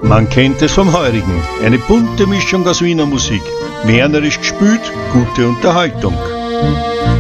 Man kennt es vom Heurigen. Eine bunte Mischung aus Wiener Musik. Wernerisch gespielt, gute Unterhaltung.